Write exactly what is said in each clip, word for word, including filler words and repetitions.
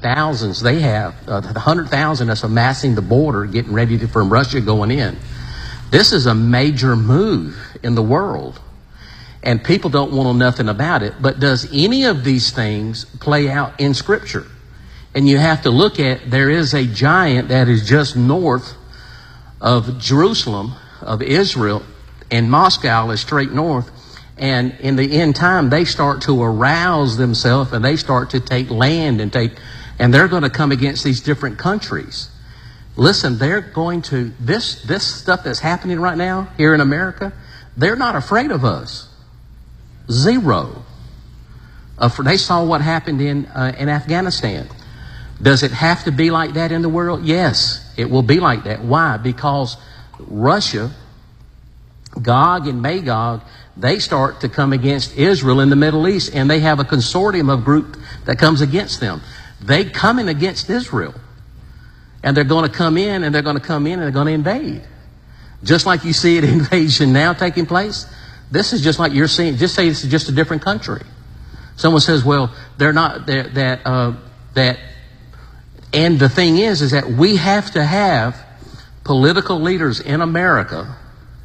thousands they have, uh, the one hundred thousand that's amassing the border, getting ready to, from Russia going in. This is a major move in the world. And people don't want to know nothing about it. But does any of these things play out in Scripture? And you have to look at, there is a giant that is just north of Jerusalem, of Israel, and Moscow is straight north. And in the end time, they start to arouse themselves and they start to take land and take, and they're going to come against these different countries. Listen, they're going to, this, this stuff that's happening right now here in America, they're not afraid of us. Zero. Uh, for, they saw what happened in, uh, in Afghanistan. Does it have to be like that in the world? Yes, it will be like that. Why? Because Russia, Gog and Magog, they start to come against Israel in the Middle East, and they have a consortium of group that comes against them. They coming against Israel. And they're going to come in, and they're going to come in, and they're going to invade. Just like you see an invasion now taking place, this is just like you're seeing, just say this is just a different country. Someone says, well, they're not, they're, that, uh, that, and the thing is, is that we have to have political leaders in America.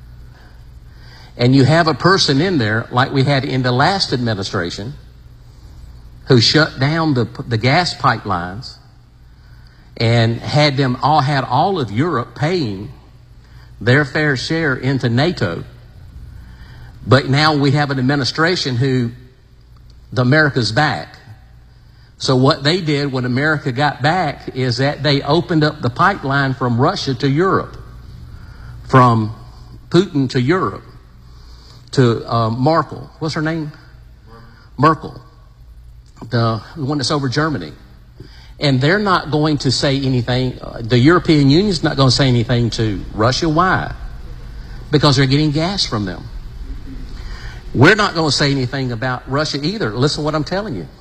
And you have a person in there, like we had in the last administration, who shut down the, the gas pipelines and had them all, had all of Europe paying their fair share into NATO. But now we have an administration who, the America's back. So what they did when America got back is that they opened up the pipeline from Russia to Europe, from Putin to Europe, to uh, Merkel. What's her name? Merkel, the one that's over Germany. And they're not going to say anything. Uh, the European Union's not going to say anything to Russia. Why? Because they're getting gas from them. We're not going to say anything about Russia either. Listen to what I'm telling you.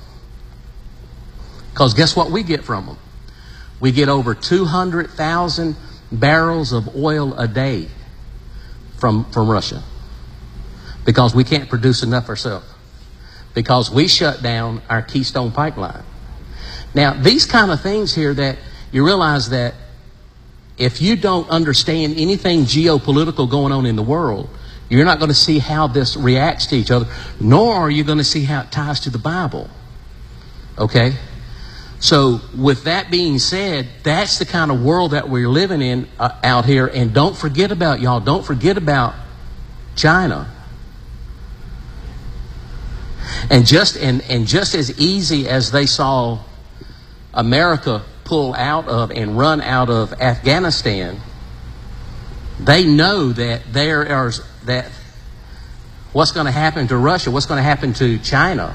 Because guess what we get from them? We get over two hundred thousand barrels of oil a day from, from Russia. Because we can't produce enough ourselves. Because we shut down our Keystone pipeline. Now, these kind of things here that you realize that if you don't understand anything geopolitical going on in the world, you're not going to see how this reacts to each other, nor are you going to see how it ties to the Bible. Okay? So, with that being said, that's the kind of world that we're living in uh, out here. And don't forget about, y'all, don't forget about China. And just, and, and just as easy as they saw America pull out of and run out of Afghanistan, they know that there are, that what's going to happen to Russia, what's going to happen to China.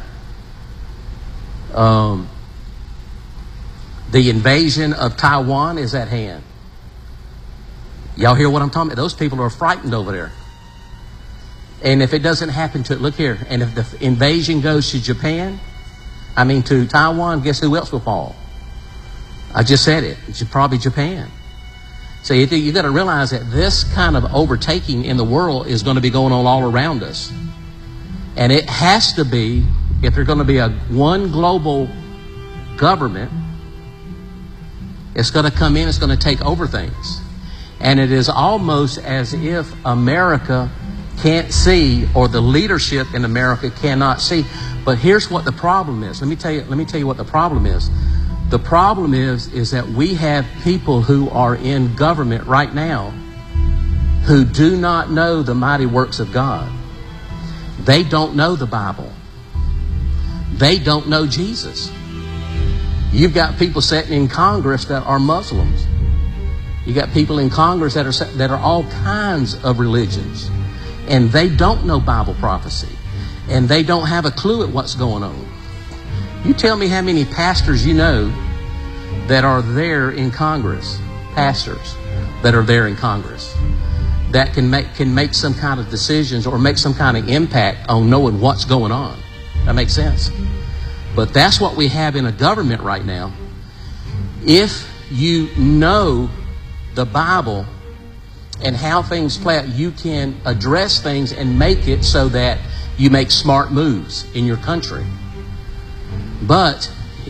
Um, the invasion of Taiwan is at hand. Y'all hear what I'm talking about? Those people are frightened over there. And if it doesn't happen to, look here, and if the invasion goes to Japan, I mean to Taiwan, guess who else will fall? I just said it. It's probably Japan. So you, you got to realize that this kind of overtaking in the world is going to be going on all around us. And it has to be, if there's going to be a one global government, it's going to come in, it's going to take over things. And it is almost as if America can't see, or the leadership in America cannot see. But here's what the problem is. Let me tell you, let me tell you what the problem is. The problem is, is that we have people who are in government right now who do not know the mighty works of God. They don't know the Bible. They don't know Jesus. You've got people sitting in Congress that are Muslims. You got people in Congress that are that are all kinds of religions, and they don't know Bible prophecy, and they don't have a clue at what's going on. You tell me how many pastors you know that are there in Congress, pastors that are there in Congress, that can make can make some kind of decisions or make some kind of impact on knowing what's going on. That makes sense? But that's what we have in a government right now. If you know the Bible and how things play out, you can address things and make it so that you make smart moves in your country. But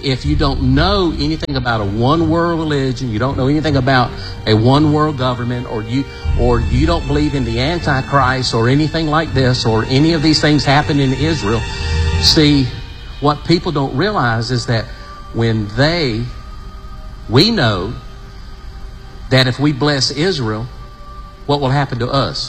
if you don't know anything about a one world religion, you don't know anything about a one world government, or you or you don't believe in the Antichrist or anything like this, or any of these things happen in Israel. See, what people don't realize is that when they, we know that if we bless Israel, what will happen to us?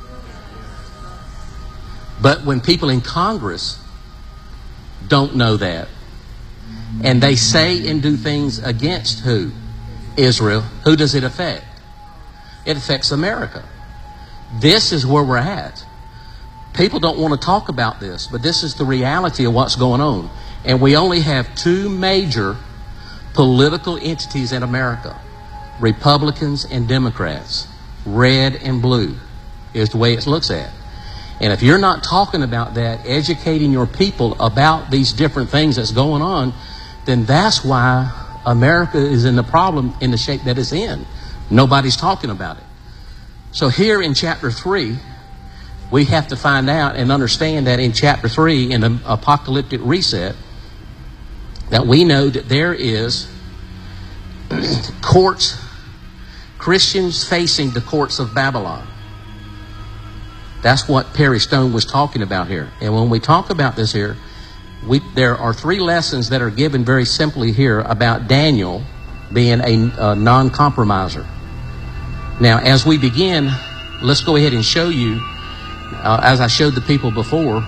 But when people in Congress don't know that, and they say and do things against who? Israel. Who does it affect? It affects America. This is where we're at. People don't want to talk about this, but this is the reality of what's going on. And we only have two major political entities in America: Republicans and Democrats. Red and blue is the way it looks at. And if you're not talking about that, educating your people about these different things that's going on, then that's why America is in the problem in the shape that it's in. Nobody's talking about it. So here in chapter three, we have to find out and understand that in chapter three, in the apocalyptic reset, that we know that there is courts, Christians facing the courts of Babylon. That's what Perry Stone was talking about here. And when we talk about this here, we, there are three lessons that are given very simply here about Daniel being a, a non-compromiser. Now, as we begin, let's go ahead and show you, uh, as I showed the people before,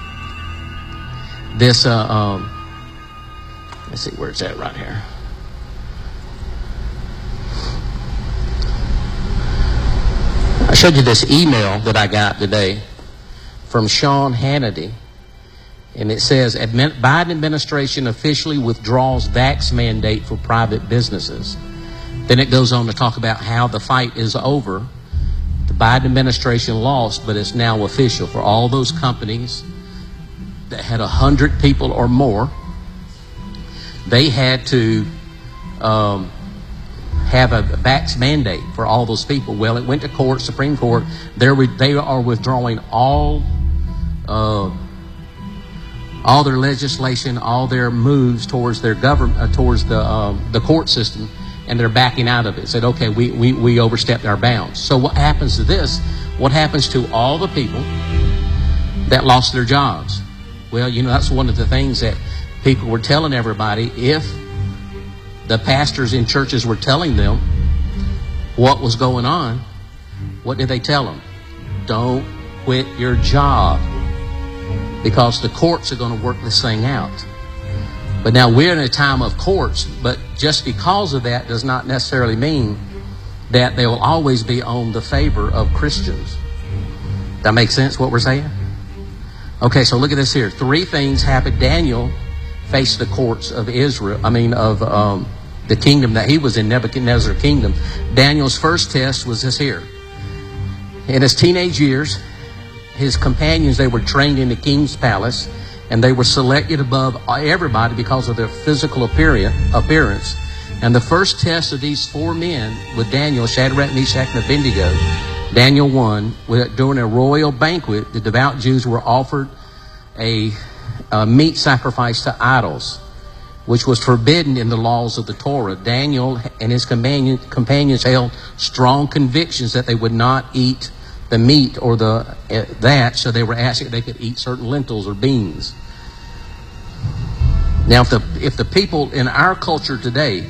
this, uh, um, let's see where it's at right here. I showed you this email that I got today from Sean Hannity, and it says, Biden administration officially withdraws vax mandate for private businesses. Then it goes on to talk about how the fight is over. The Biden administration lost, but it's now official for all those companies that had a hundred people or more. They had to um, have a vax mandate for all those people. Well, it went to court, Supreme Court. They're, they are withdrawing all uh, all their legislation, all their moves towards their government, uh, towards the um, the court system, and they're backing out of it. Said, okay, we, we, we overstepped our bounds. So what happens to this? What happens to all the people that lost their jobs? Well, you know, that's one of the things that people were telling everybody. If the pastors in churches were telling them what was going on, what did they tell them? Don't quit your job, because the courts are going to work this thing out. But now we're in a time of courts, but just because of that does not necessarily mean that they will always be on the favor of Christians. That makes sense, what we're saying? Okay, so look at this here. Three things happened. Daniel faced the courts of Israel, I mean of um, the kingdom that he was in, Nebuchadnezzar kingdom. Daniel's first test was this here. In his teenage years, his companions, they were trained in the king's palace, and they were selected above everybody because of their physical appearance. And the first test of these four men with Daniel, Shadrach, Meshach, and Abednego, Daniel won. During a royal banquet, the devout Jews were offered a, a meat sacrifice to idols, which was forbidden in the laws of the Torah. Daniel and his companion, companions held strong convictions that they would not eat the meat or the uh, that, so they were asking if they could eat certain lentils or beans. Now, if the if the people in our culture today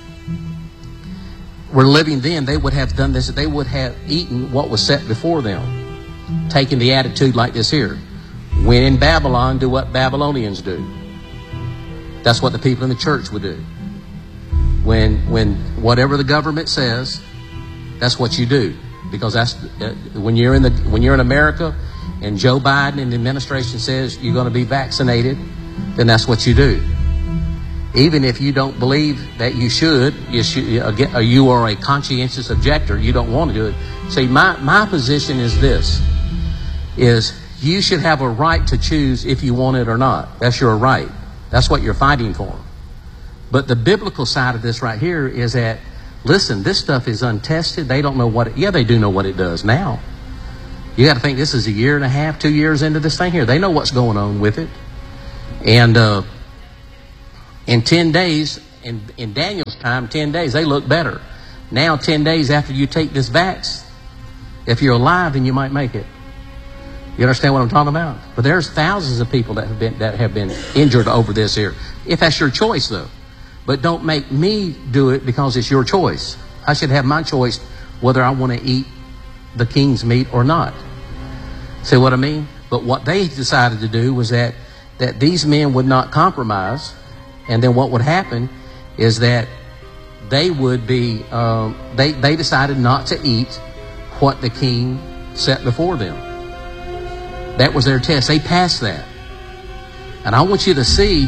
were living then, they would have done this. They would have eaten what was set before them, taking the attitude like this here: when in Babylon, do what Babylonians do. That's what the people in the church would do. When when whatever the government says, that's what you do. Because that's uh, when you're in the when you're in America, and Joe Biden and the administration says you're going to be vaccinated, then that's what you do. Even if you don't believe that you should, you should, you are a conscientious objector. You don't want to do it. See, my my position is this: is you should have a right to choose if you want it or not. That's your right. That's what you're fighting for. But the biblical side of this right here is that, listen, this stuff is untested. They don't know what it, yeah, they do know what it does now. You got to think this is a year and a half, two years into this thing here. They know what's going on with it. And uh, In ten days, in, in Daniel's time, ten days, they look better. Now, ten days after you take this vax, if you're alive, then you might make it. You understand what I'm talking about? But there's thousands of people that have been that have been injured over this here. If that's your choice, though. But don't make me do it because it's your choice. I should have my choice whether I want to eat the king's meat or not. See what I mean? But what they decided to do was that, that these men would not compromise. And then what would happen is that they would be, um, they, they decided not to eat what the king set before them. That was their test. They passed that. And I want you to see,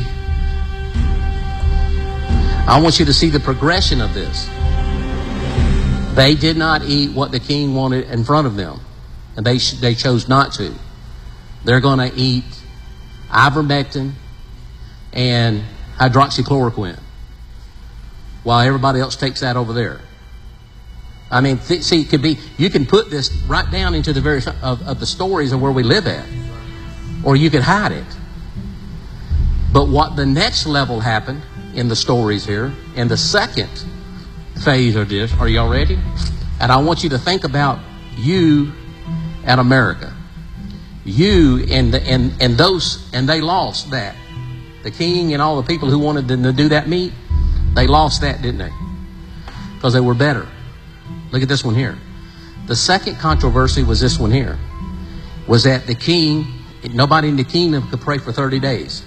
I want you to see the progression of this. They did not eat what the king wanted in front of them. And they, they chose not to. They're going to eat ivermectin and hydroxychloroquine while everybody else takes that over there. I mean, th- see, it could be, you can put this right down into the very of, of the stories of where we live at, or you could hide it. But what the next level happened in the stories here, in the second phase of this, are y'all ready? And I want you to think about you and America. You and the, and and those, and they lost that. The king and all the people who wanted them to do that meat, they lost that, didn't they? Because they were better. Look at this one here. The second controversy was this one here. Was that the king, nobody in the kingdom could pray for thirty days.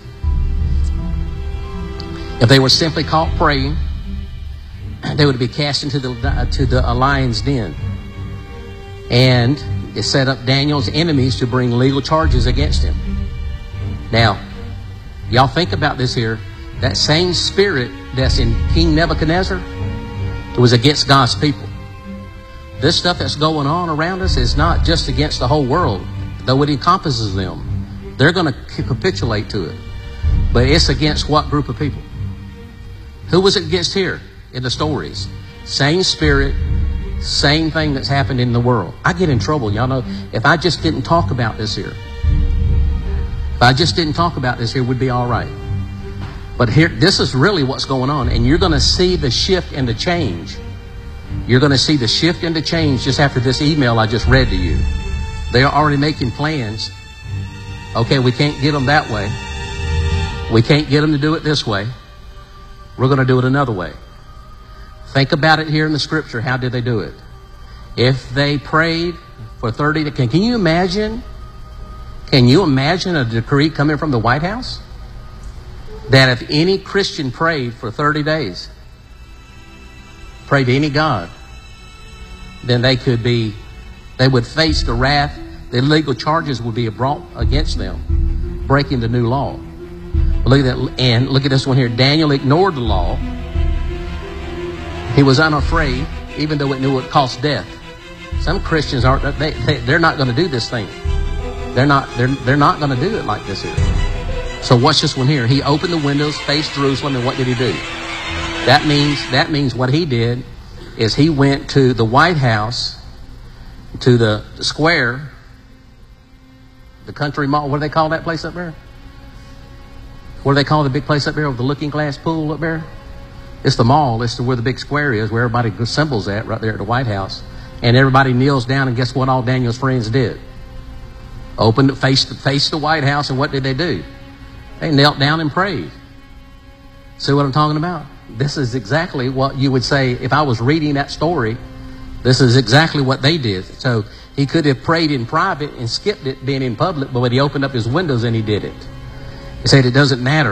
If they were simply caught praying, they would be cast into the, to the lion's den. And it set up Daniel's enemies to bring legal charges against him. Now, y'all think about this here. That same spirit that's in King Nebuchadnezzar, it was against God's people. This stuff that's going on around us is not just against the whole world, though it encompasses them. They're going to capitulate to it. But it's against what group of people? Who was it against here in the stories? Same spirit, same thing that's happened in the world. I get in trouble, y'all know. If I just didn't talk about this here, if I just didn't talk about this here, we'd be all right. But here, this is really what's going on. And you're going to see the shift and the change. You're going to see the shift and the change just after this email I just read to you. They are already making plans. Okay, we can't get them that way. We can't get them to do it this way. We're going to do it another way. Think about it here in the scripture. How did they do it? If they prayed for thirty days, can, can you imagine? Can you imagine a decree coming from the White House? That if any Christian prayed for thirty days, prayed to any God, then they could be, they would face the wrath, the legal charges would be brought against them, breaking the new law. Look at that, and look at this one here. Daniel ignored the law. He was unafraid, even though it knew it cost death. Some Christians aren't. They, they they're not going to do this thing. They're not. They're they're not going to do it like this here. So watch this one here. He opened the windows, faced Jerusalem, and what did he do? That means that means what he did is he went to the White House, to the, the square, the country mall. What do they call that place up there? What do they call the big place up there with the looking glass pool up there? It's the mall. It's where the big square is, where everybody assembles at, right there at the White House. And everybody kneels down, and guess what all Daniel's friends did? Opened, faced, faced the White House, and what did they do? They knelt down and prayed. See what I'm talking about? This is exactly what you would say if I was reading that story. This is exactly what they did. So he could have prayed in private and skipped it being in public, but when he opened up his windows and he did it. He said it doesn't matter.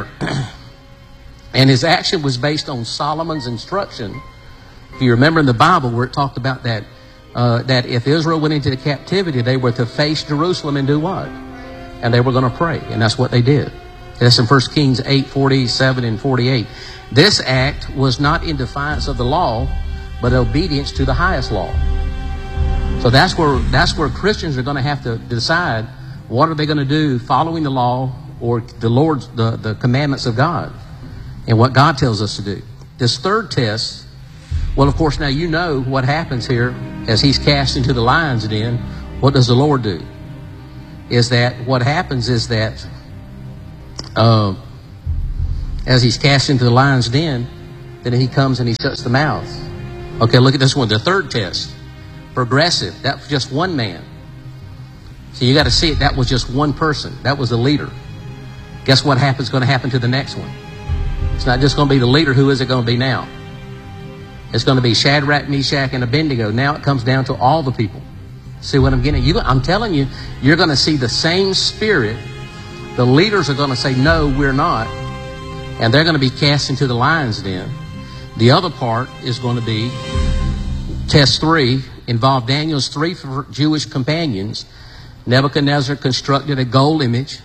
And his action was based on Solomon's instruction. If you remember in the Bible where it talked about that, uh, that if Israel went into the captivity, they were to face Jerusalem and do what? And they were going to pray. And that's what they did. That's in First Kings eight, forty-seven and forty-eight. This act was not in defiance of the law, but obedience to the highest law. So that's where, that's where Christians are going to have to decide what are they going to do following the law or the Lord's, the, the commandments of God and what God tells us to do. This third test, well, of course, now you know what happens here as he's cast into the lion's den. What does the Lord do? Is that what happens is that uh, as he's cast into the lion's den, then he comes and he shuts the mouth. Okay, look at this one, the third test. Progressive, that was just one man. So you got to see it, that was just one person. That was the leader. Guess what happens going to happen to the next one? It's not just going to be the leader. Who is it going to be now? It's going to be Shadrach, Meshach, and Abednego. Now it comes down to all the people. See what I'm getting? You, I'm telling you, you're going to see the same spirit. The leaders are going to say, no, we're not. And they're going to be cast into the lion's den. The other part is going to be, test three, involved Daniel's three Jewish companions. Nebuchadnezzar constructed a gold image,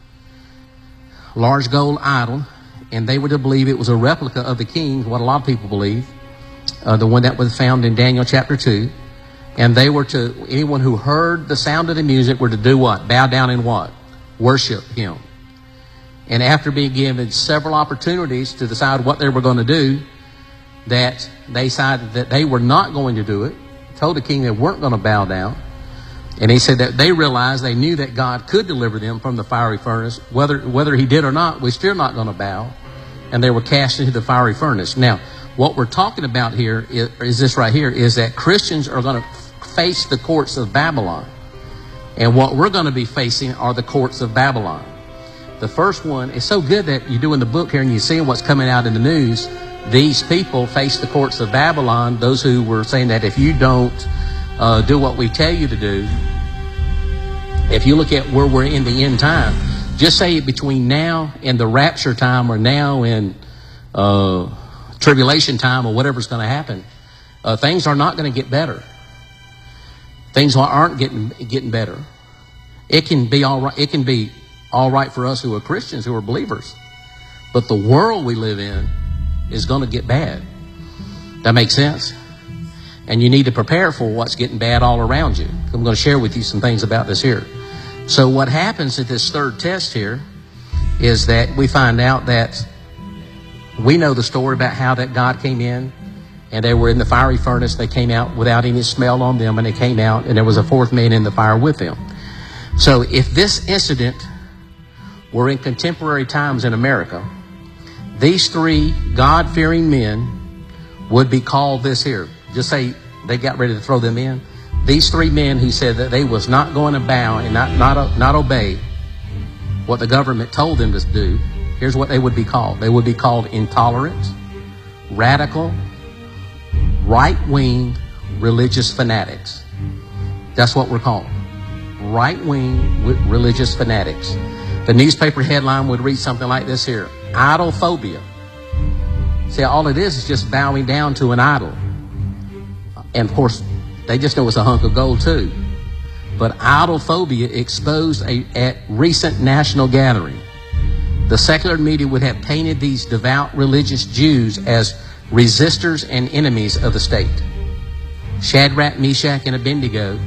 large gold idol, and they were to believe it was a replica of the king, what a lot of people believe, uh, the one that was found in Daniel chapter two. And they were to, anyone who heard the sound of the music were to do what? Bow down and what? Worship him. And after being given several opportunities to decide what they were going to do, that they decided that they were not going to do it, told the king they weren't going to bow down. And he said that they realized, they knew that God could deliver them from the fiery furnace. Whether whether he did or not, we're still not going to bow. And they were cast into the fiery furnace. Now, what we're talking about here is, is this right here, is that Christians are going to face the courts of Babylon. And what we're going to be facing are the courts of Babylon. The first one, it's so good that you're doing the book here and you're seeing what's coming out in the news. These people face the courts of Babylon, those who were saying that if you don't uh, do what we tell you to do, if you look at where we're in the end time, just say between now and the rapture time, or now and uh, tribulation time, or whatever's going to happen, uh, things are not going to get better. Things aren't getting getting better. It can be all right. It can be all right for us who are Christians, who are believers, but the world we live in is going to get bad. That makes sense? And you need to prepare for what's getting bad all around you. I'm going to share with you some things about this here. So what happens at this third test here is that we find out that we know the story about how that God came in and they were in the fiery furnace. They came out without any smell on them, and they came out and there was a fourth man in the fire with them. So if this incident were in contemporary times in America, these three God-fearing men would be called this here. Just say they got ready to throw them in. These three men who said that they was not going to bow and not, not, not obey what the government told them to do, here's what they would be called. They would be called intolerant, radical, right-wing religious fanatics. That's what we're called. Right-wing religious fanatics. The newspaper headline would read something like this here: idolphobia. See, all it is is just bowing down to an idol. And of course, they just know it's a hunk of gold too. But idolphobia exposed a, at recent national gathering. The secular media would have painted these devout religious Jews as resistors and enemies of the state. Shadrach, Meshach, and Abednego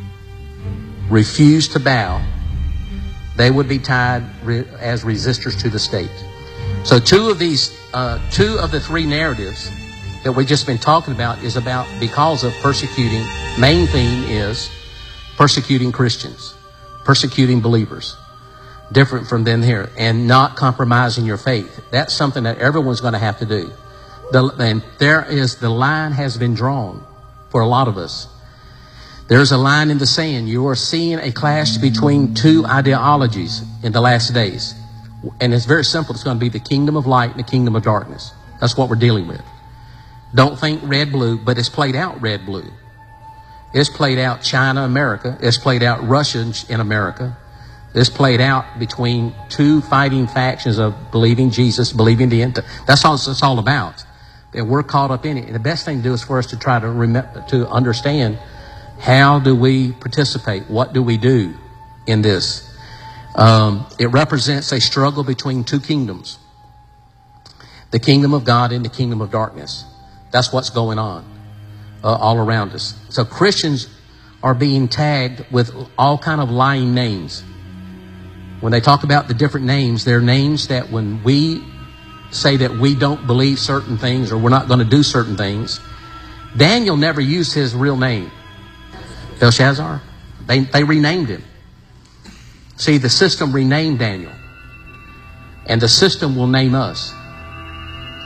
refused to bow. They would be tied re as resistors to the state. So two of these, uh, two of the three narratives that we've just been talking about is about because of persecuting. Main theme is persecuting Christians, persecuting believers. Different from them here, and not compromising your faith. That's something that everyone's going to have to do. The, and there is, the line has been drawn for a lot of us. There's a line in the sand. You are seeing a clash between two ideologies in the last days. And it's very simple. It's going to be the kingdom of light and the kingdom of darkness. That's what we're dealing with. Don't think red-blue, but it's played out red-blue. It's played out China-America. It's played out Russia in America. It's played out between two fighting factions of believing Jesus, believing the end. That's all it's all about. And we're caught up in it. And the best thing to do is for us to try to remember, to understand, how do we participate? What do we do in this? Um, it represents a struggle between two kingdoms. The kingdom of God and the kingdom of darkness. That's what's going on uh, all around us. So Christians are being tagged with all kind of lying names. When they talk about the different names, they're names that when we say that we don't believe certain things or we're not going to do certain things, Daniel never used his real name. Belshazzar. They, they renamed him. See, the system renamed Daniel. And the system will name us.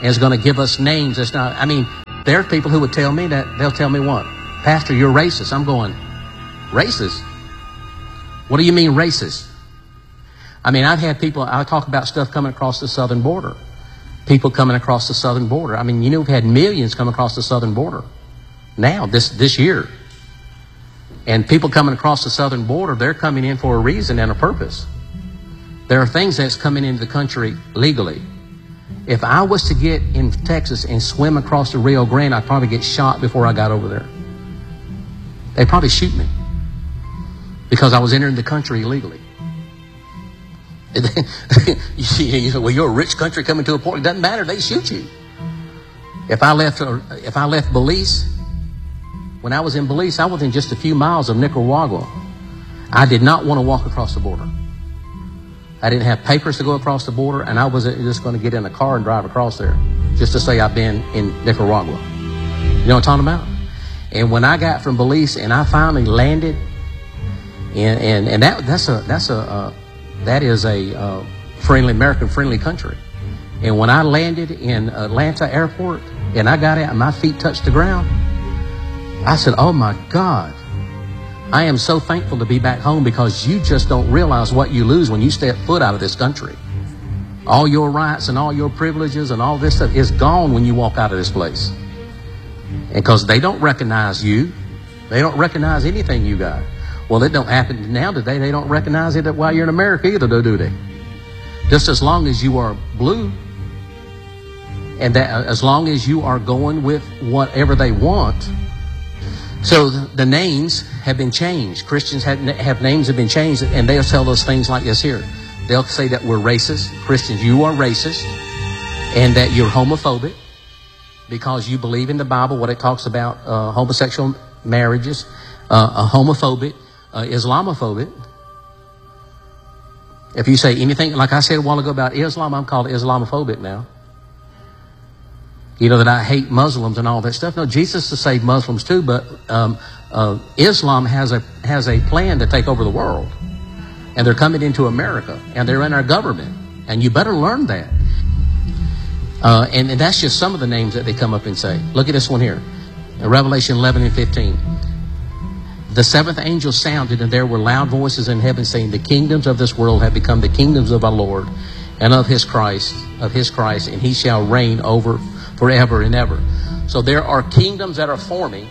and is going to give us names. That's not, I mean, there are people who would tell me that, they'll tell me what? Pastor, you're racist. I'm going, racist? What do you mean racist? I mean, I've had people, I talk about stuff coming across the southern border. People coming across the southern border. I mean, you know, we've had millions come across the southern border now, this, this year. And people coming across the southern border, they're coming in for a reason and a purpose. There are things that's coming into the country legally. If I was to get in Texas and swim across the Rio Grande, I'd probably get shot before I got over there. They'd probably shoot me because I was entering the country illegally. You see, you say, well, you're a rich country coming to a port. It doesn't matter. They shoot you. If I left, if I left Belize, when I was in Belize, I was in just a few miles of Nicaragua. I did not want to walk across the border. I didn't have papers to go across the border, and I wasn't just going to get in a car and drive across there just to say I've been in Nicaragua. You know what I'm talking about? And when I got from Belize and I finally landed, and and, and that that's a that's a uh, that is a uh, friendly American friendly country. And when I landed in Atlanta airport and I got out and my feet touched the ground, I said, "Oh my God, I am so thankful to be back home," because you just don't realize what you lose when you step foot out of this country. All your rights and all your privileges and all this stuff is gone when you walk out of this place. And because they don't recognize you. They don't recognize anything you got. Well, it don't happen now today. They don't recognize it while you're in America either, do they? Just as long as you are blue, and that as long as you are going with whatever they want. So the names have been changed. Christians have, have names have been changed, and they'll tell us things like this here. They'll say that we're racist. Christians, you are racist, and that you're homophobic because you believe in the Bible, what it talks about, uh, homosexual marriages, uh, a homophobic, uh, Islamophobic. If you say anything, like I said a while ago about Islam, I'm called Islamophobic now. You know, that I hate Muslims and all that stuff. No, Jesus to save Muslims too, but um, uh, Islam has a has a plan to take over the world. And they're coming into America, and they're in our government. And you better learn that. Uh, and, and that's just some of the names that they come up and say. Look at this one here. In Revelation eleven and fifteen. The seventh angel sounded, and there were loud voices in heaven saying, "The kingdoms of this world have become the kingdoms of our Lord and of his Christ, of his Christ, and he shall reign over forever and ever." So there are kingdoms that are forming.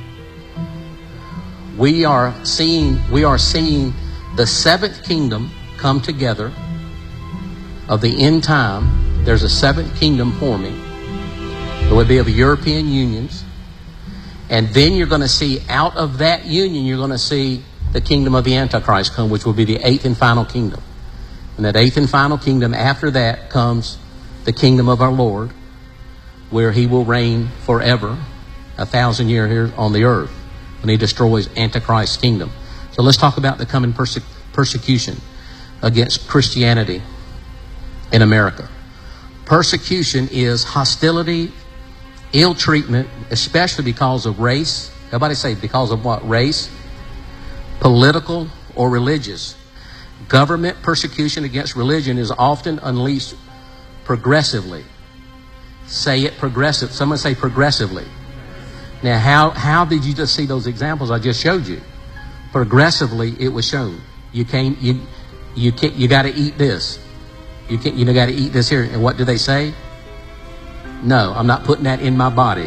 We are seeing, we are seeing the seventh kingdom come together of the end time. There's a seventh kingdom forming. It would be of the European unions. And then you're going to see out of that union, you're going to see the kingdom of the Antichrist come, which will be the eighth and final kingdom. And that eighth and final kingdom, after that comes the kingdom of our Lord, where he will reign forever, a thousand years here on the earth, when he destroys Antichrist's kingdom. So let's talk about the coming perse- persecution against Christianity in America. Persecution is hostility, ill treatment, especially because of race. Everybody say, because of what? Race, political, or religious. Government persecution against religion is often unleashed progressively. Say it progressive. Someone say progressively. Now, how, how did you just see those examples I just showed you? Progressively, it was shown. You can't, you, you can't, you got to eat this. You can't, you got to eat this here. And what do they say? No, I'm not putting that in my body.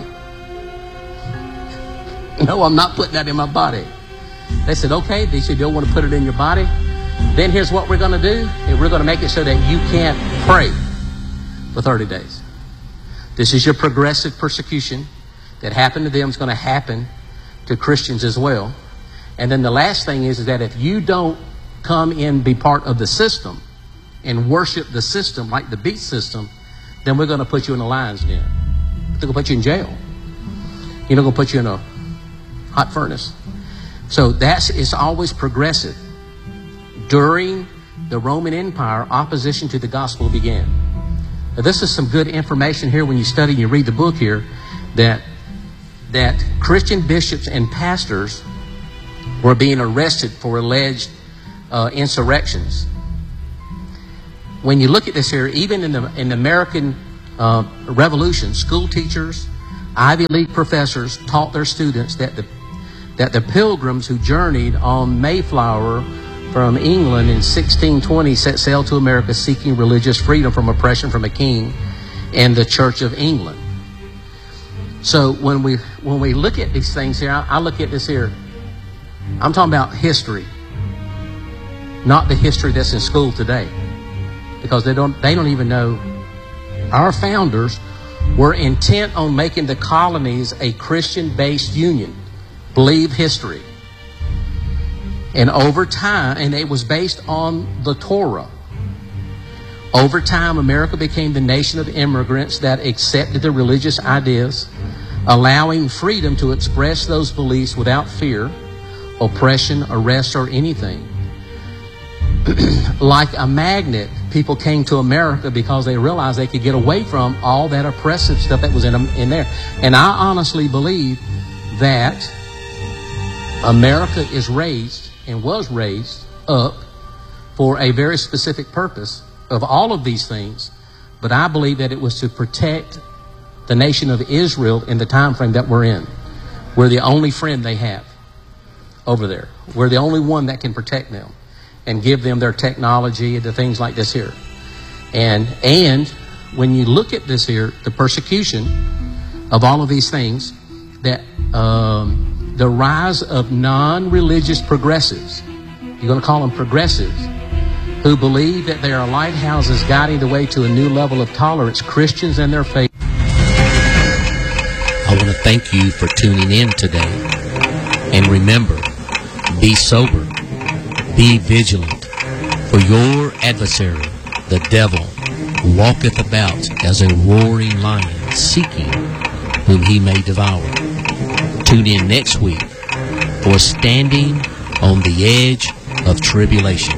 No, I'm not putting that in my body. They said, okay. They said, you don't want to put it in your body. Then here's what we're going to do. And we're going to make it so that you can't pray for thirty days. This is your progressive persecution that happened to them. Is going to happen to Christians as well. And then the last thing is, is that if you don't come in, be part of the system and worship the system like the beast system, then we're going to put you in a lion's den. They're going to put you in jail. You're not going to put you in a hot furnace. So that's, it's always progressive. During the Roman Empire, opposition to the gospel began. Now, this is some good information here when you study and you read the book here, that that Christian bishops and pastors were being arrested for alleged uh, insurrections. When you look at this here, even in the in the American uh, Revolution, school teachers, Ivy League professors taught their students that the that the pilgrims who journeyed on Mayflower from England in sixteen twenty set sail to America seeking religious freedom from oppression from a king and the Church of England. So when we when we look at these things here, I, I look at this here. I'm talking about history, not the history that's in school today, because they don't they don't even know. Our founders were intent on making the colonies a Christian-based union. Believe history. And over time, and it was based on the Torah. Over time, America became the nation of immigrants that accepted the religious ideas, allowing freedom to express those beliefs without fear, oppression, arrest, or anything. Like a magnet, people came to America because they realized they could get away from all that oppressive stuff that was in, in there. And I honestly believe that America is raised and was raised up for a very specific purpose of all of these things. But I believe that it was to protect the nation of Israel in the time frame that we're in. We're the only friend they have over there. We're the only one that can protect them and give them their technology and the things like this here. And and when you look at this here, the persecution of all of these things, that um, the rise of non-religious progressives, you're going to call them progressives, who believe that they are lighthouses guiding the way to a new level of tolerance, Christians and their faith. I want to thank you for tuning in today. And remember, be sober. Be vigilant, for your adversary, the devil, walketh about as a roaring lion, seeking whom he may devour. Tune in next week for Standing on the Edge of Tribulation.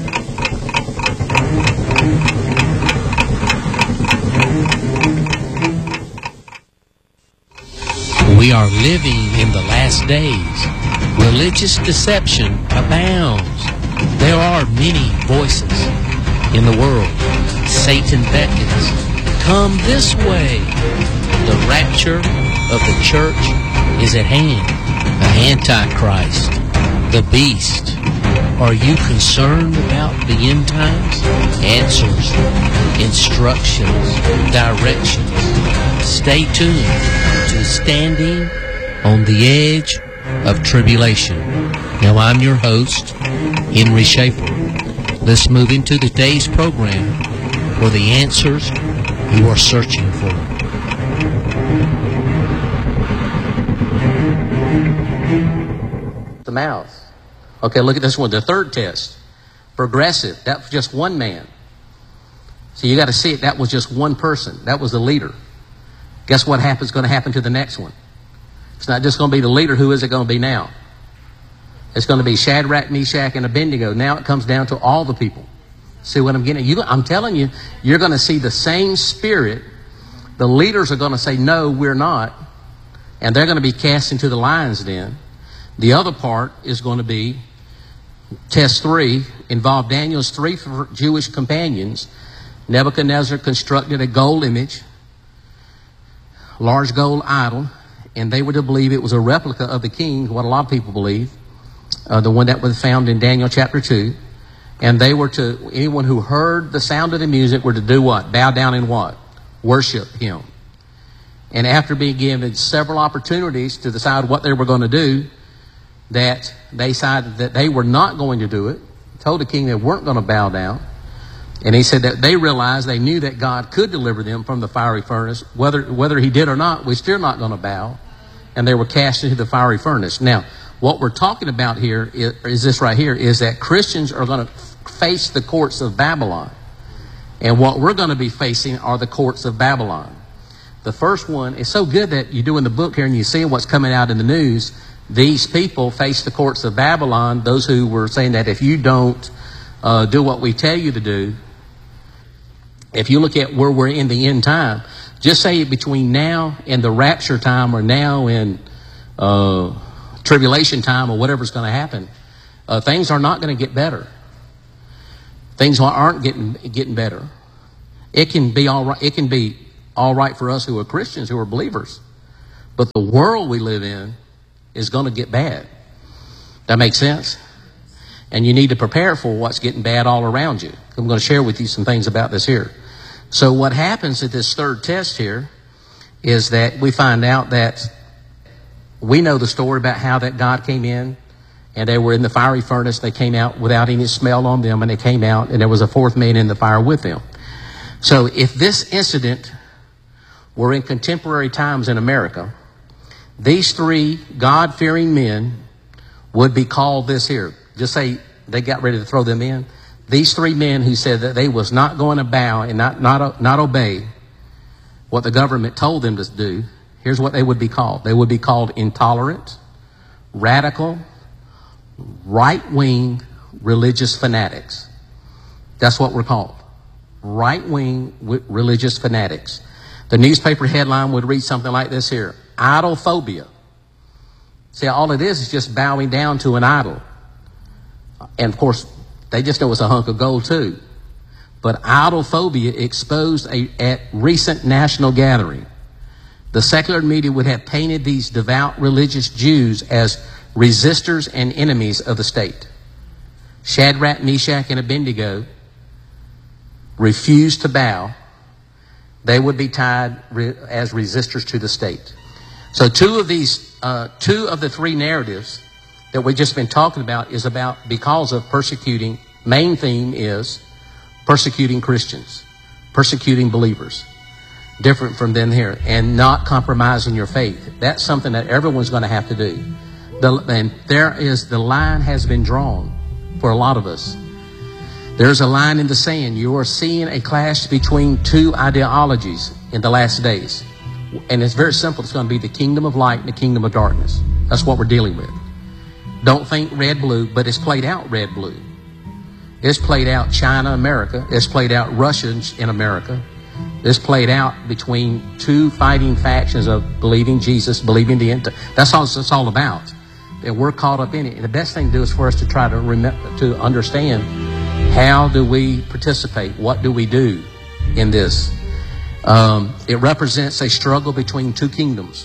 We are living in the last days. Religious deception abounds. There are many voices in the world. Satan beckons, come this way. The rapture of the church is at hand. The Antichrist, the beast. Are you concerned about the end times? Answers, instructions, directions. Stay tuned to Standing on the Edge of Tribulation. Now I'm your host, Henry Schaefer. Let's move into today's program for the answers you are searching for. The mouth. Okay, look at this one. The third test. Progressive. That was just one man. So you got to see it. That was just one person. That was the leader. Guess what happens going to happen to the next one? It's not just going to be the leader. Who is it going to be now? It's going to be Shadrach, Meshach, and Abednego. Now it comes down to all the people. See what I'm getting at? You, I'm telling you, you're going to see the same spirit. The leaders are going to say, no, we're not. And they're going to be cast into the lion's den. The other part is going to be, test three, involved Daniel's three Jewish companions. Nebuchadnezzar constructed a gold image, large gold idol, and they were to believe it was a replica of the king, what a lot of people believe. Uh, the one that was found in Daniel chapter two. And they were to, anyone who heard the sound of the music were to do what? Bow down and what? Worship him. And after being given several opportunities to decide what they were going to do, that they decided that they were not going to do it. Told the king they weren't going to bow down. And he said that they realized, they knew that God could deliver them from the fiery furnace. Whether, whether he did or not, we're still not going to bow. And they were cast into the fiery furnace. Now, what we're talking about here is, is this right here, is that Christians are going to face the courts of Babylon. And what we're going to be facing are the courts of Babylon. The first one is so good that you're doing the book here and you see what's coming out in the news. These people face the courts of Babylon, those who were saying that if you don't uh, do what we tell you to do, if you look at where we're in the end time, just say between now and the rapture time, or now and uh, tribulation time, or whatever's going to happen, uh, things are not going to get better. Things aren't getting getting better. It can be all right. It can be all right for us who are Christians, who are believers. But the world we live in is going to get bad. That makes sense? And you need to prepare for what's getting bad all around you. I'm going to share with you some things about this here. So what happens at this third test here is that we find out that we know the story about how that God came in and they were in the fiery furnace. They came out without any smell on them, and they came out and there was a fourth man in the fire with them. So if this incident were in contemporary times in America, these three God-fearing men would be called this here. Just say they got ready to throw them in. These three men who said that they was not going to bow and not, not, not obey what the government told them to do, here's what they would be called. They would be called intolerant, radical, right-wing religious fanatics. That's what we're called. Right-wing religious fanatics. The newspaper headline would read something like this here: idolphobia. See, all it is is just bowing down to an idol. And of course, they just know it's a hunk of gold too. But idolphobia exposed a, at recent national gathering. The secular media would have painted these devout religious Jews as resistors and enemies of the state. Shadrach, Meshach, and Abednego refused to bow. They would be tied re- as resistors to the state. So two of these, uh, two of the three narratives that we've just been talking about is about because of persecuting. Main theme is persecuting Christians, persecuting believers. Different from then here, and not compromising your faith. That's something that everyone's going to have to do. The, and there is, the line has been drawn for a lot of us. There's a line in the sand. You are seeing a clash between two ideologies in the last days. And it's very simple. It's going to be the kingdom of light and the kingdom of darkness. That's what we're dealing with. Don't think red-blue, but it's played out red-blue. It's played out China-America. It's played out Russia in America. It's played out between two fighting factions of believing Jesus, believing the end. That's all it's all about. And we're caught up in it. And the best thing to do is for us to try to remember, to understand, how do we participate? What do we do in this? Um, it represents a struggle between two kingdoms.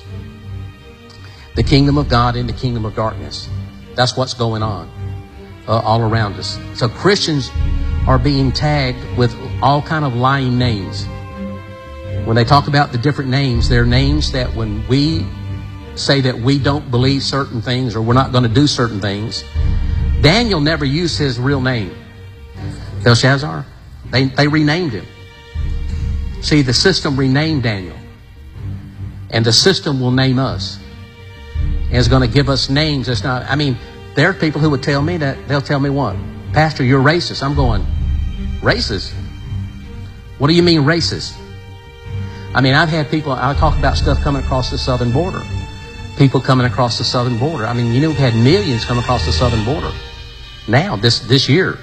The kingdom of God and the kingdom of darkness. That's what's going on uh, all around us. So Christians are being tagged with all kind of lying names. When they talk about the different names, they're names that when we say that we don't believe certain things or we're not going to do certain things, Daniel never used his real name. Belshazzar. They, they renamed him. See, the system renamed Daniel. And the system will name us. And it's going to give us names. It's not, I mean, there are people who would tell me that, they'll tell me what? Pastor, you're racist. I'm going, racist? What do you mean racist? I mean, I've had people, I talk about stuff coming across the southern border. People coming across the southern border. I mean, you know, we've had millions come across the southern border. Now, this, this year.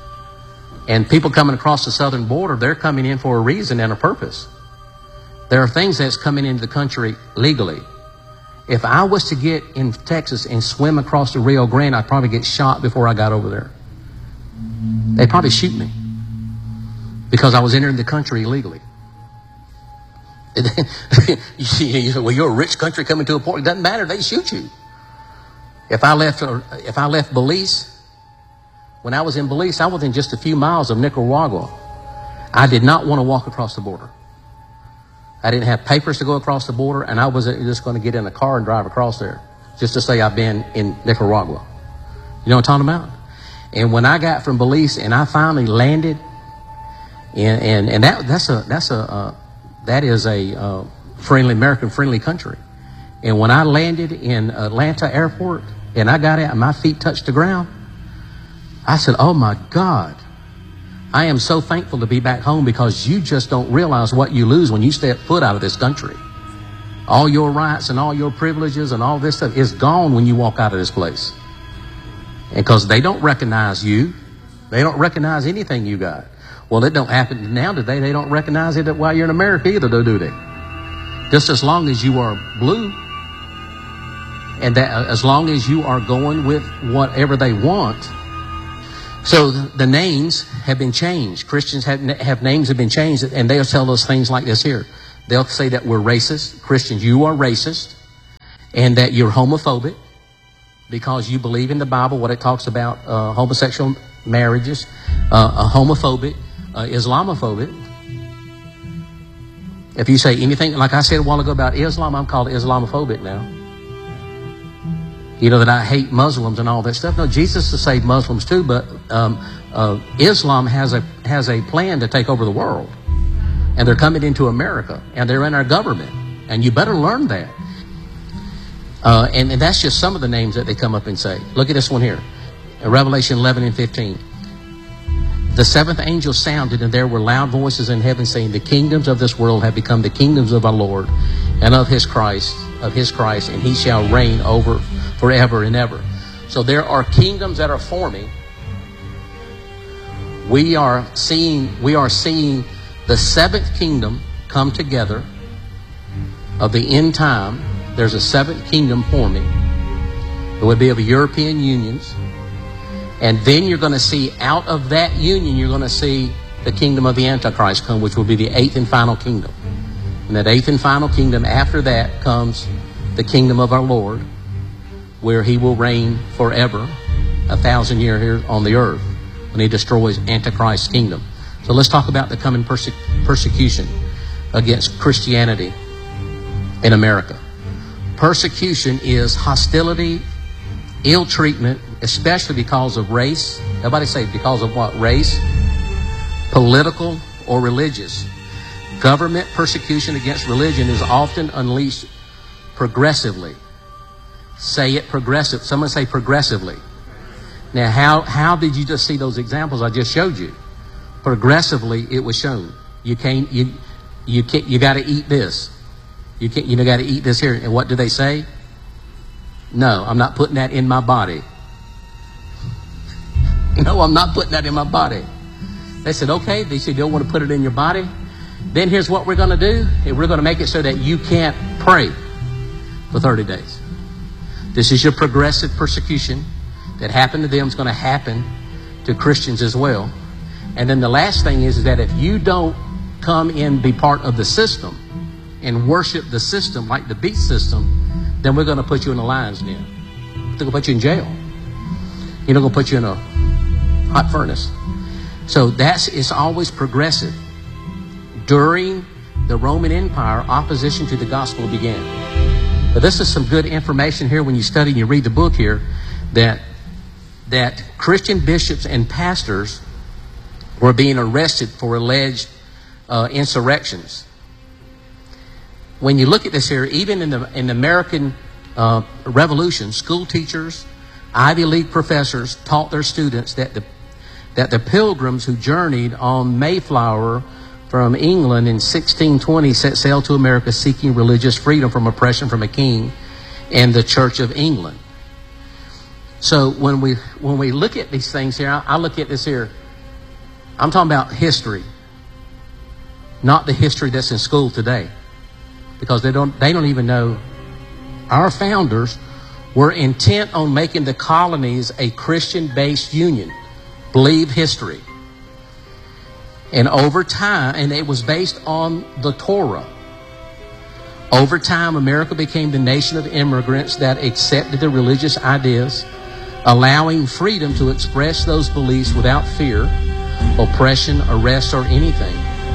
And people coming across the southern border, they're coming in for a reason and a purpose. There are things that's coming into the country legally. If I was to get in Texas and swim across the Rio Grande, I'd probably get shot before I got over there. They'd probably shoot me because I was entering the country illegally. Well, you're a rich country coming to a port. It doesn't matter. They shoot you. If I left, if I left Belize, when I was in Belize, I was within just a few miles of Nicaragua. I did not want to walk across the border. I didn't have papers to go across the border, and I wasn't just going to get in a car and drive across there just to say I've been in Nicaragua. You know what I'm talking about? And when I got from Belize and I finally landed, and and, and that that's a that's a uh, that is a uh, friendly American friendly country. And when I landed in Atlanta airport and I got out and my feet touched the ground, I said, "Oh my God, I am so thankful to be back home, because you just don't realize what you lose when you step foot out of this country. All your rights and all your privileges and all this stuff is gone when you walk out of this place. And because they don't recognize you, they don't recognize anything you got. Well, it don't happen now today. They don't recognize it while you're in America either, do they? Just as long as you are blue, and that as long as you are going with whatever they want." So the names have been changed. Christians have, have names have been changed, and they'll tell us things like this here. They'll say that we're racist. Christians, you are racist, and that you're homophobic because you believe in the Bible, what it talks about uh, homosexual marriages, uh, a homophobic, uh, Islamophobic. If you say anything, like I said a while ago about Islam, I'm called Islamophobic now. You know, that I hate Muslims and all that stuff. No, Jesus to save Muslims too, but um, uh, Islam has a has a plan to take over the world. And they're coming into America, and they're in our government. And you better learn that. Uh, and, and that's just some of the names that they come up and say. Look at this one here. In Revelation eleven and fifteen. The seventh angel sounded, and there were loud voices in heaven saying, the kingdoms of this world have become the kingdoms of our Lord and of his Christ, of his Christ, and he shall reign over forever and ever. So there are kingdoms that are forming. We are seeing, we are seeing the seventh kingdom come together of the end time. There's a seventh kingdom forming. It would be of European unions. And then you're going to see out of that union, you're going to see the kingdom of the Antichrist come, which will be the eighth and final kingdom. And that eighth and final kingdom, after that comes the kingdom of our Lord, where he will reign forever, a thousand years here on the earth, when he destroys Antichrist's kingdom. So let's talk about the coming perse persecution against Christianity in America. Persecution is hostility, ill treatment, especially because of race. Everybody say because of what? Race, political, or religious. Government persecution against religion is often unleashed progressively. Say it progressive. Someone say progressively. Now, how, how did you just see those examples I just showed you? Progressively, it was shown. You can't, you, you can't, you got to eat this. You can't, you know, got to eat this here. And what do they say? No, I'm not putting that in my body. No, I'm not putting that in my body. They said, okay. They said, you don't want to put it in your body? Then here's what we're going to do. We're going to make it so that you can't pray for thirty days. This is your progressive persecution that happened to them. Is going to happen to Christians as well. And then the last thing is, is that if you don't come in, be part of the system and worship the system like the beast system, then we're going to put you in the lion's den. They're going to put you in jail. You're not going to put you in a hot furnace. So that's, it's always progressive. During the Roman Empire, opposition to the gospel began. But this is some good information here when you study and you read the book here, that, that Christian bishops and pastors were being arrested for alleged uh, insurrections. When you look at this here, even in the, in the American uh, Revolution, school teachers, Ivy League professors taught their students that the, that the pilgrims who journeyed on Mayflower from England in sixteen twenty set sail to America seeking religious freedom from oppression from a king and the Church of England. So when we, when we look at these things here, I, I look at this here, I'm talking about history, not the history that's in school today. Because they don't, they don't even know. Our founders were intent on making the colonies a Christian-based union. Believe history. And over time, and it was based on the Torah. Over time, America became the nation of immigrants that accepted the religious ideas, allowing freedom to express those beliefs without fear, oppression, arrest, or anything.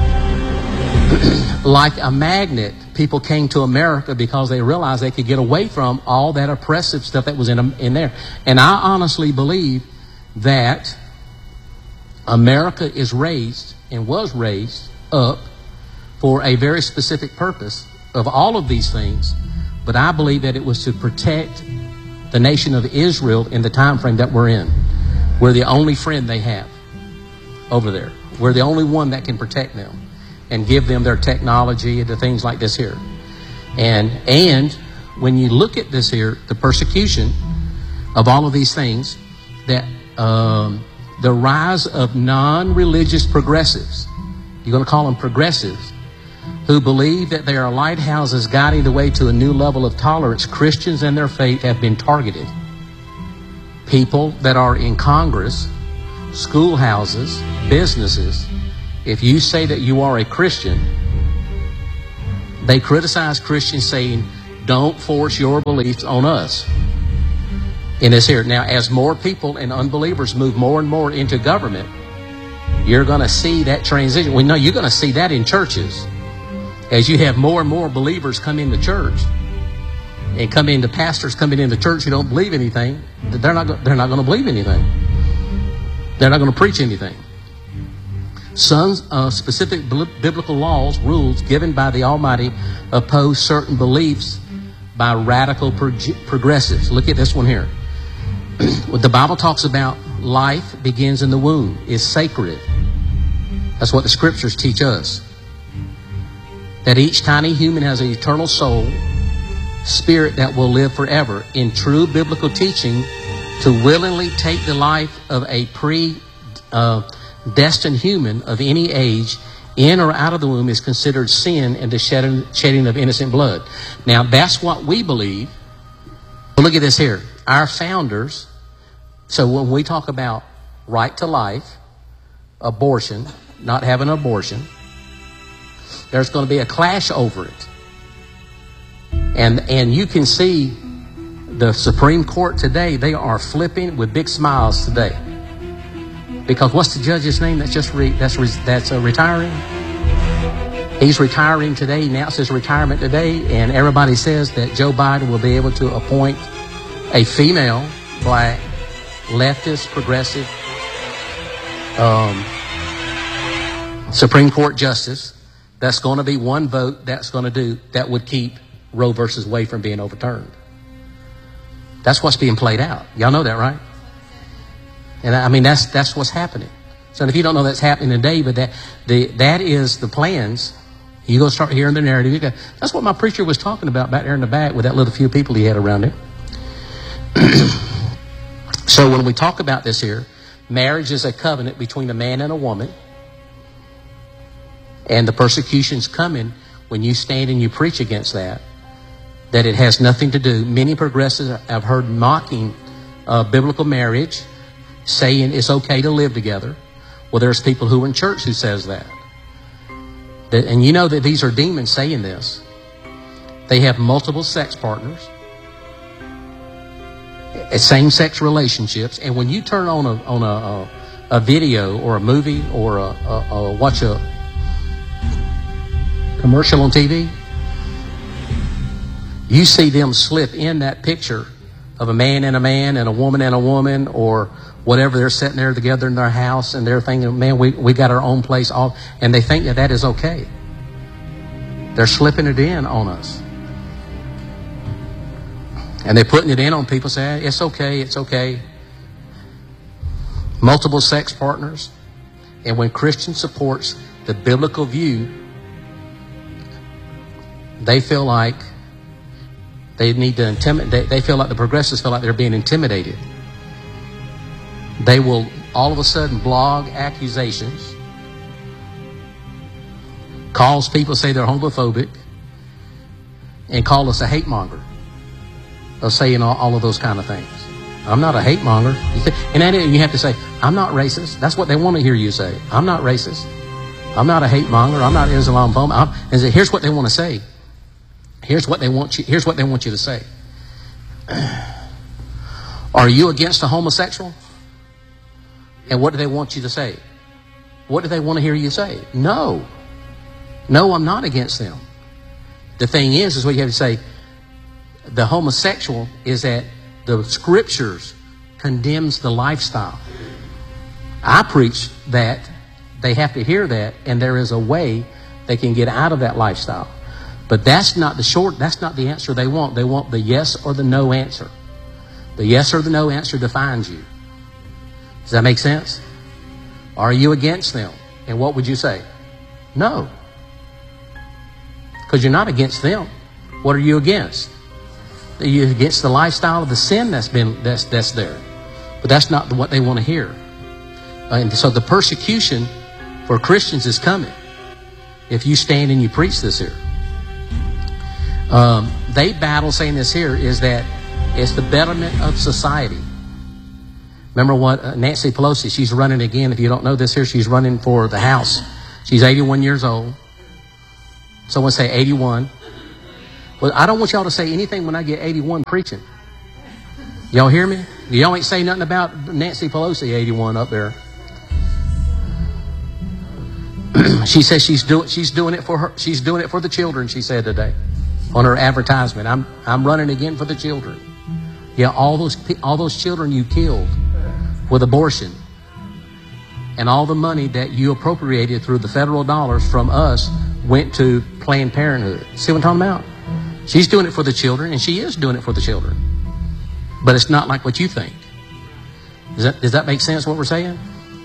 Like a magnet, people came to America because they realized they could get away from all that oppressive stuff that was in, in there. And I honestly believe that America is raised and was raised up for a very specific purpose of all of these things. But I believe that it was to protect the nation of Israel in the time frame that we're in. We're the only friend they have over there. We're the only one that can protect them and give them their technology and the things like this here. And, and when you look at this here, the persecution of all of these things, that um, the rise of non-religious progressives, you're going to call them progressives, who believe that they are lighthouses guiding the way to a new level of tolerance. Christians and their faith have been targeted. People that are in Congress, schoolhouses, businesses, if you say that you are a Christian, They criticize Christians saying, don't force your beliefs on us. In this here. Now, as more people and unbelievers move more and more into government, you're going to see that transition. Well, no, you're going to see that in churches. As you have more and more believers come into church and come into pastors coming into church who don't believe anything, they're not, they're not going to believe anything. They're not going to preach anything. Some uh, specific biblical laws, rules given by the Almighty oppose certain beliefs by radical prog progressives. Look at this one here. What the Bible talks about, life begins in the womb, is sacred. That's what the scriptures teach us. That each tiny human has an eternal soul, spirit that will live forever. In true biblical teaching, to willingly take the life of a pre-destined uh, human of any age in or out of the womb is considered sin and the shedding, shedding of innocent blood. Now, that's what we believe. But look at this here. Our founders, so when we talk about right to life, abortion, not having an abortion, there's going to be a clash over it. And, and you can see the Supreme Court today, they are flipping with big smiles today. Because what's the judge's name that's just re, that's re, that's uh, retiring? He's retiring today. He announced his retirement today, and everybody says that Joe Biden will be able to appoint a female, black, leftist, progressive um, Supreme Court justice. That's going to be one vote. That's going to do that would keep Roe versus Wade from being overturned. That's what's being played out. Y'all know that, right? And I mean, that's that's what's happening. So if you don't know that's happening today, but that the that is the plans. You go start hearing the narrative. You go, that's what my preacher was talking about back there in the back with that little few people he had around him. So when we talk about this here, marriage is a covenant between a man and a woman. And the persecution's coming when you stand and you preach against that. That it has nothing to do. Many progressives I've heard mocking uh, biblical marriage, saying it's okay to live together. Well, there's people who are in church who says that. that. And you know that these are demons saying this. They have multiple sex partners, same-sex relationships, and when you turn on a on a, a, a video or a movie or a, a, a watch a commercial on T V, you see them slip in that picture of a man and a man and a woman and a woman or whatever. They're sitting there together in their house and they're thinking, man, we, we got our own place. All, and they think that that is okay. They're slipping it in on us. And they're putting it in on people saying, it's okay, it's okay. Multiple sex partners. And when Christian supports the biblical view, they feel like they need to intimidate. They, they feel like the progressives feel like they're being intimidated. They will all of a sudden blog accusations, calls people, say they're homophobic, and call us a hate monger. They'll say all, all of those kind of things. I'm not a hate monger. And that is, you have to say, I'm not racist. That's what they want to hear you say. I'm not racist. I'm not a hate monger. I'm not Islamophobic. And say, here's what they want to say. Here's what they want you. Here's what they want you to say. Are you against a homosexual? And what do they want you to say? What do they want to hear you say? No. No, I'm not against them. The thing is, is what you have to say, the homosexual is that the scriptures condemns the lifestyle. I preach that they have to hear that, and there is a way they can get out of that lifestyle. But that's not the short, that's not the answer they want. They want the yes or the no answer. The yes or the no answer defines you. Does that make sense? Are you against them? And what would you say? No. Because you're not against them. What are you against? You're against the lifestyle of the sin that's been that's that's there. But that's not what they want to hear. Uh, and so the persecution for Christians is coming if you stand and you preach this here. Um, they battle saying this here is that it's the betterment of society. Remember what uh, Nancy Pelosi, she's running again. If you don't know this here, she's running for the House. She's eighty-one years old. Someone say eighty-one. Well, I don't want y'all to say anything when I get eighty-one preaching. Y'all hear me? Y'all ain't say nothing about Nancy Pelosi eighty-one up there. She says she's doing she's doing it for her. She's doing it for the children. She said today on her advertisement. I'm I'm running again for the children. Yeah, all those all those children you killed with abortion, and all the money that you appropriated through the federal dollars from us went to Planned Parenthood. See what I'm talking about? She's doing it for the children, and she is doing it for the children. But it's not like what you think. Does that, does that make sense what we're saying?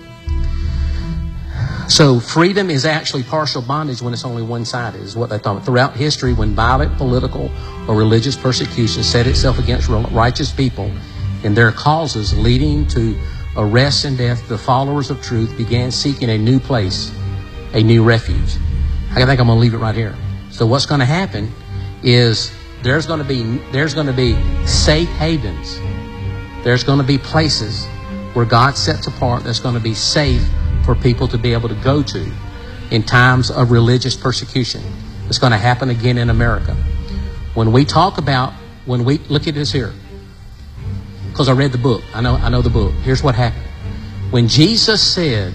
So freedom is actually partial bondage when it's only one-sided, is what they thought. Throughout history, when violent political or religious persecution set itself against righteous people in their causes leading to arrest and death, the followers of truth began seeking a new place, a new refuge. I think I'm going to leave it right here. So what's going to happen is there's going to be there's going to be safe havens. There's going to be places where God sets apart that's going to be safe for people to be able to go to in times of religious persecution. It's going to happen again in America. When we talk about, when we look at this here, because I read the book, I know I know the book. Here's what happened. When Jesus said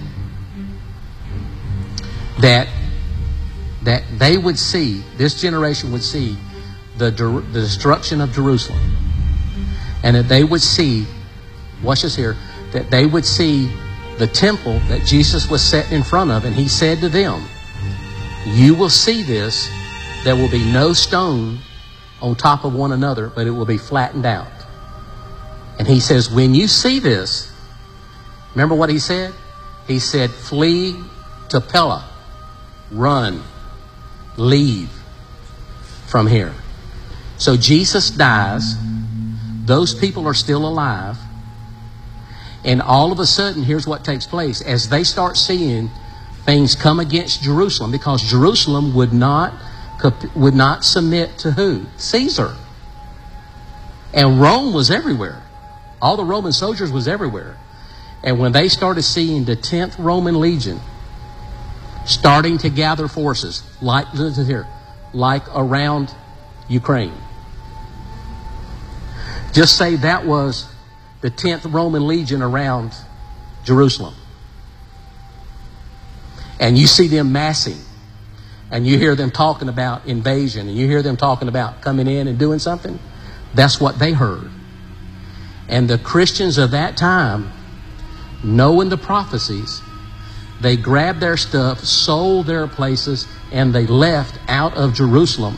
that that they would see, this generation would see the, the destruction of Jerusalem, and that they would see, watch this here, that they would see the temple that Jesus was set in front of, and he said to them, you will see this, there will be no stone on top of one another, but it will be flattened out. And he says, when you see this, remember what he said? He said, flee to Pella, run, leave from here. So Jesus dies, those people are still alive, and all of a sudden, here's what takes place. As they start seeing things come against Jerusalem, because Jerusalem would not, would not submit to who? Caesar. And Rome was everywhere. All the Roman soldiers was everywhere. And when they started seeing the tenth Roman Legion starting to gather forces, like, listen here, like around Ukraine. Just say that was the tenth Roman Legion around Jerusalem. And you see them massing. And you hear them talking about invasion. And you hear them talking about coming in and doing something. That's what they heard. And the Christians of that time, knowing the prophecies, they grabbed their stuff, sold their places, and they left out of Jerusalem.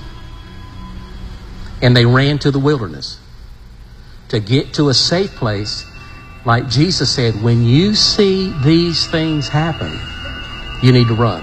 And they ran to the wilderness to get to a safe place. Like Jesus said, when you see these things happen, you need to run.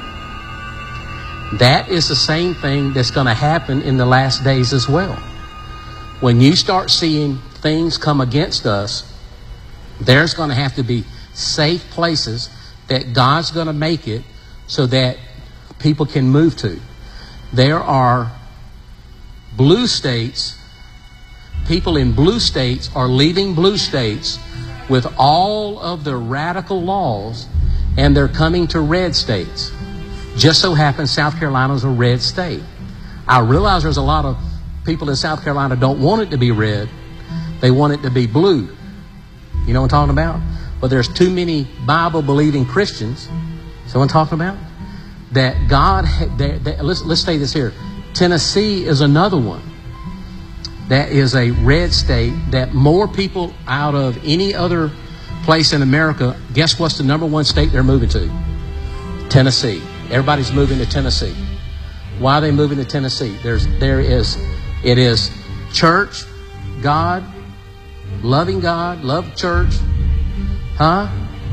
That is the same thing that's going to happen in the last days as well. When you start seeing things come against us, there's going to have to be safe places that God's going to make it so that people can move to. There are blue states. People in blue states are leaving blue states with all of the radical laws, and they're coming to red states. Just so happens South Carolina is a red state. I realize there's a lot of people in South Carolina don't want it to be red. They want it to be blue. You know what I'm talking about? But there's too many Bible-believing Christians, so what I'm talking about? That God, that, that, let's, let's say this here. Tennessee is another one. That is a red state that more people out of any other place in America, guess what's the number one state they're moving to? Tennessee. Everybody's moving to Tennessee. Why are they moving to Tennessee? There's, there is, it is church, God, loving God, love church, huh?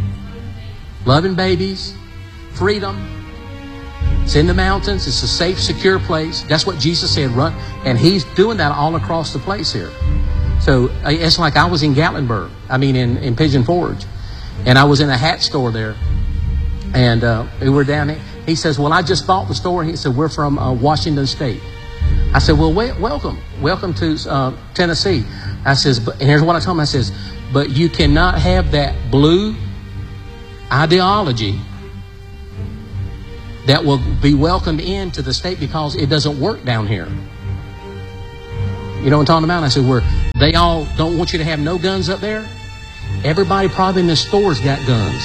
Loving babies, freedom. It's in the mountains. It's a safe, secure place. That's what Jesus said, run. And he's doing that all across the place here. So it's like I was in Gatlinburg. I mean, in, in Pigeon Forge. And I was in a hat store there. And uh, we were down there. He says, well, I just bought the store. He said, we're from uh, Washington State. I said, well, wait, welcome. Welcome to uh, Tennessee. I says, but, and here's what I told him. I says, but you cannot have that blue ideology that will be welcomed into the state because it doesn't work down here. You know what I'm talking about? I said, where they all don't want you to have no guns up there. Everybody probably in the store's got guns.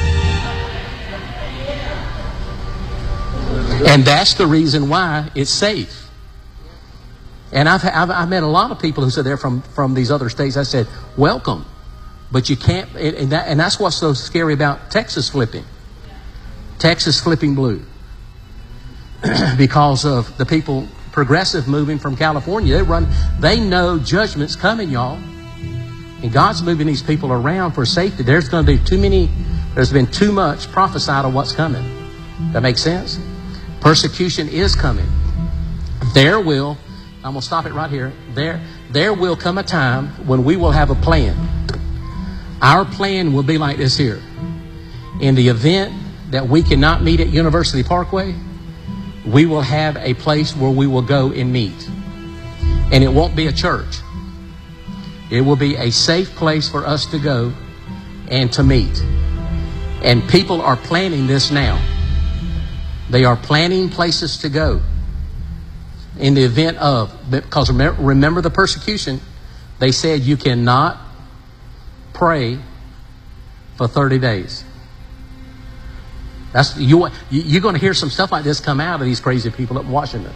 And that's the reason why it's safe. And I've, I've, I've met a lot of people who said they're from, from these other states. I said, welcome. But you can't, and, that, and that's what's so scary about Texas flipping. Texas flipping blue. Because of the people, progressive moving from California. They run, they know judgment's coming, y'all. And God's moving these people around for safety. There's going to be too many, there's been too much prophesied of what's coming. That makes sense? Persecution is coming. There will, I'm going to stop it right here. There, there will come a time when we will have a plan. Our plan will be like this here. In the event that we cannot meet at University Parkway, we will have a place where we will go and meet. And it won't be a church. It will be a safe place for us to go and to meet. And people are planning this now. They are planning places to go in the event of, because remember, remember the persecution, they said you cannot pray for thirty days. That's you. You're going to hear some stuff like this come out of these crazy people up in Washington.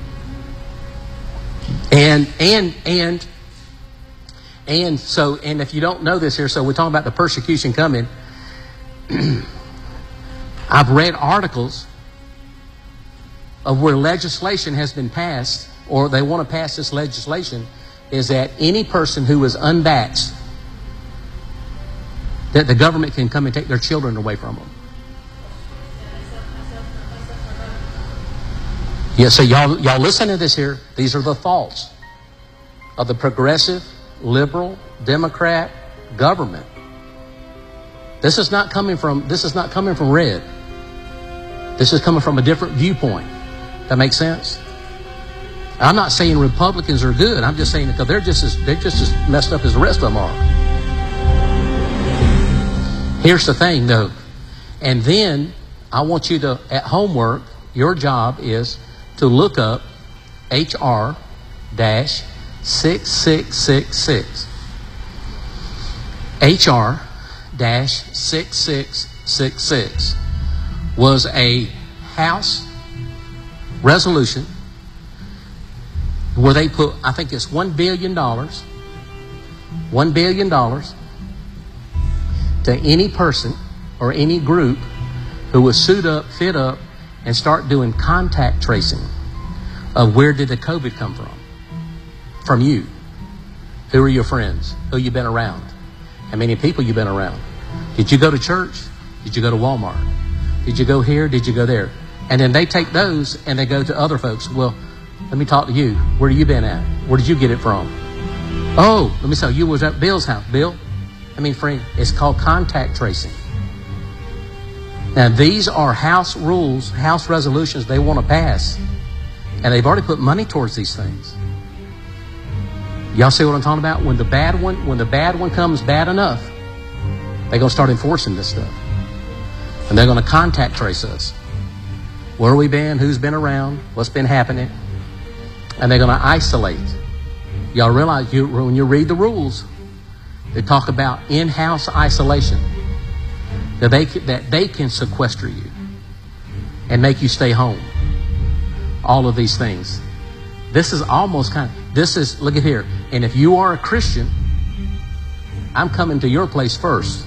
And and and and so and if you don't know this here, so we're talking about the persecution coming. I've read articles of where legislation has been passed, or they want to pass this legislation, is that any person who is unvaxxed, that the government can come and take their children away from them. Yeah, so y'all, y'all listen to this here. These are the thoughts of the progressive, liberal, Democrat government. This is not coming from, this is not coming from red. This is coming from a different viewpoint. That makes sense? I'm not saying Republicans are good. I'm just saying because they're just as, they're just as messed up as the rest of them are. Here's the thing though. And then I want you to, at homework, your job is to look up H R six six six six. H R six six six six was a House resolution where they put, I think it's one billion dollars, one billion dollars to any person or any group who was suit up, fit up, and start doing contact tracing of where did the COVID come from? From you. Who are your friends? Who you been around? How many people you been around? Did you go to church? Did you go to Walmart? Did you go here? Did you go there? And then they take those and they go to other folks. Well, let me talk to you. Where you been at? Where did you get it from? Oh, let me tell you, you was at Bill's house. Bill? I mean, friend, it's called contact tracing. Now, these are House rules, House resolutions they want to pass. And they've already put money towards these things. Y'all see what I'm talking about? When the bad one, when the bad one comes bad enough, they're going to start enforcing this stuff. And they're going to contact trace us. Where we been? Who's been around? What's been happening? And they're going to isolate. Y'all realize you, when you read the rules, they talk about in-house isolation. That they, that they can sequester you and make you stay home. All of these things. This is almost kind of, this is, look at here. And if you are a Christian, I'm coming to your place first.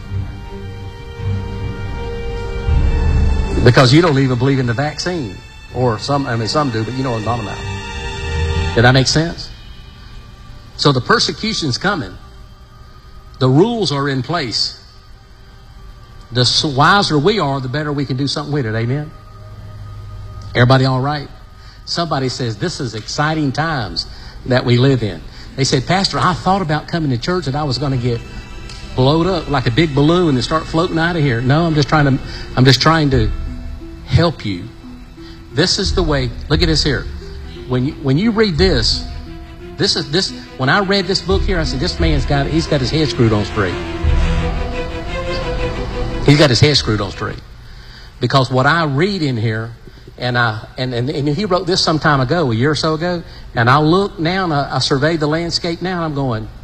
Because you don't even believe in the vaccine. Or some, I mean, some do, but you know what I'm talking about. Did that make sense? So the persecution's coming. The rules are in place. The wiser we are, the better we can do something with it. Amen? Everybody all right? Somebody says, this is exciting times that we live in. They said, Pastor, I thought about coming to church that I was going to get blowed up like a big balloon and start floating out of here. No, I'm just trying to, I'm just trying to help you. This is the way, look at this here. When you, when you read this, this is this, when I read this book here, I said, this man's got, he's got his head screwed on straight. He's got his head screwed on straight. Because what I read in here And I and, and, and he wrote this some time ago, a year or so ago. And I look now and I, I surveyed the landscape now and I'm going,